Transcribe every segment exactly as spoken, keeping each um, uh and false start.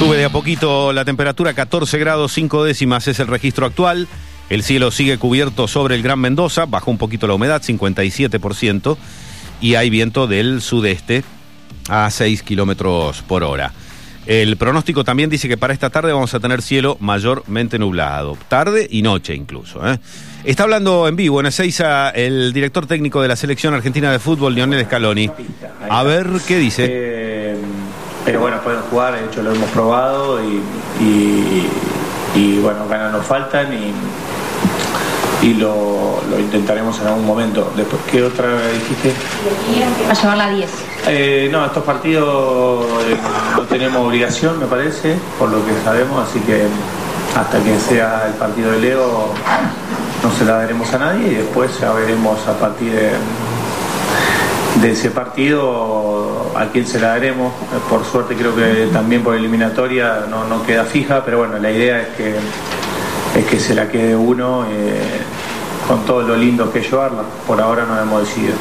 Sube de a poquito la temperatura, catorce grados cinco décimas es el registro actual. El cielo sigue cubierto sobre el Gran Mendoza, bajó un poquito la humedad, cincuenta y siete por ciento, y hay viento del sudeste a seis kilómetros por hora. El pronóstico también dice que para esta tarde vamos a tener cielo mayormente nublado, tarde y noche incluso, ¿eh? Está hablando en vivo en Ezeiza el director técnico de la selección argentina de fútbol, Lionel Scaloni. A ver qué dice. Eh, pero bueno, pueden jugar, de hecho lo hemos probado y, y, y bueno, ganas nos faltan y, y lo, lo intentaremos en algún momento. Después, ¿qué otra dijiste? A llevar la diez. Eh, no, estos partidos eh, no tenemos obligación, me parece, por lo que sabemos, así que hasta que sea el partido de Leo no se la daremos a nadie y después ya veremos a partir de, de ese partido a quién se la daremos. Por suerte creo que también por eliminatoria no, no queda fija, pero bueno, la idea es que, es que se la quede uno eh, con todo lo lindo que es llevarla. Por ahora no hemos decidido.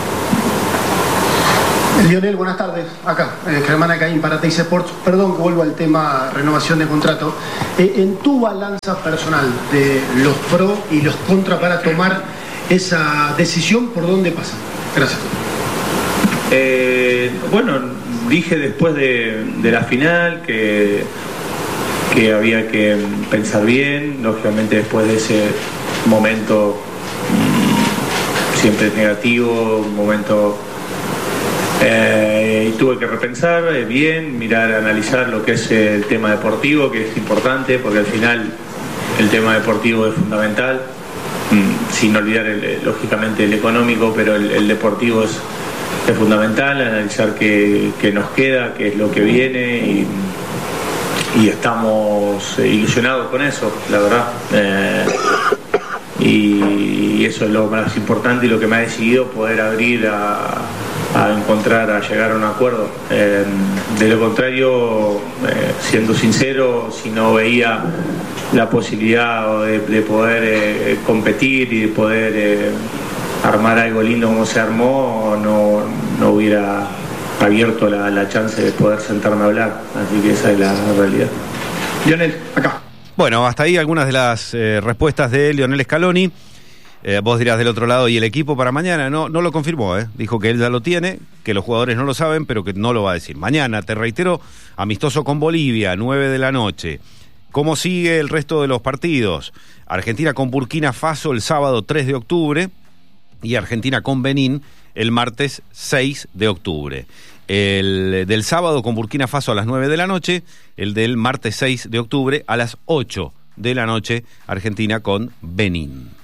Lionel, buenas tardes. Acá, eh, Germán Acaín para Teis Sports. Perdón que vuelvo al tema renovación de contrato. Eh, en tu balanza personal de los pros y los contras para tomar esa decisión, ¿por dónde pasa? Gracias. Eh, bueno, dije después de, de la final que, que había que pensar bien. Lógicamente después de ese momento mmm, siempre negativo, un momento... Eh, y tuve que repensar eh, bien, mirar, analizar lo que es el tema deportivo, que es importante, porque al final el tema deportivo es fundamental, mm, sin olvidar el, lógicamente el económico, pero el, el deportivo es, es fundamental, analizar qué, qué nos queda, qué es lo que viene y, y estamos ilusionados con eso, la verdad. Eh, y eso es lo más importante y lo que me ha decidido poder abrir a a encontrar, a llegar a un acuerdo. Eh, de lo contrario, eh, siendo sincero, si no veía la posibilidad de, de poder eh, competir y de poder eh, armar algo lindo como se armó, no, no hubiera abierto la, la chance de poder sentarme a hablar. Así que esa es la realidad. Lionel, acá. Bueno, hasta ahí algunas de las eh, respuestas de Lionel Scaloni. Eh, vos dirás del otro lado, ¿y el equipo para mañana? No, no lo confirmó, ¿eh? Dijo que él ya lo tiene, que los jugadores no lo saben, pero que no lo va a decir. Mañana, te reitero, amistoso con Bolivia, nueve de la noche. ¿Cómo sigue el resto de los partidos? Argentina con Burkina Faso el sábado tres de octubre y Argentina con Benín el martes seis de octubre. El del sábado con Burkina Faso a las nueve de la noche, el del martes seis de octubre a las ocho de la noche, Argentina con Benín.